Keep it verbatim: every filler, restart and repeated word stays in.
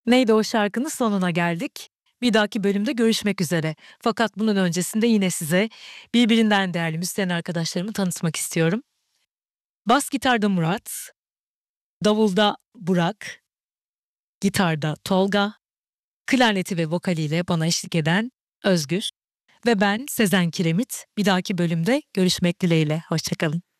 Neydi o şarkının sonuna geldik. Bir dahaki bölümde görüşmek üzere. Fakat bunun öncesinde yine size birbirinden değerli müzisyen arkadaşlarımı tanıtmak istiyorum. Bas gitarda Murat, davulda Burak, gitarda Tolga, klarneti ve vokaliyle bana eşlik eden Özgür ve ben Sezen Kiremit. Bir dahaki bölümde görüşmek dileğiyle. Hoşça kalın.